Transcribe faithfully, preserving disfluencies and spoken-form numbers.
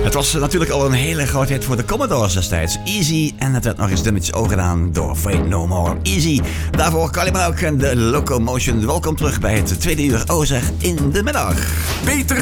Het was natuurlijk al een hele grote hit voor de Commodores destijds. Easy. En het werd nog eens dunnetjes overgedaan door Fate No More. Easy. Daarvoor Kylie Minogue en de Locomotion. Welkom terug bij het tweede uur Ozeg in de middag. Peter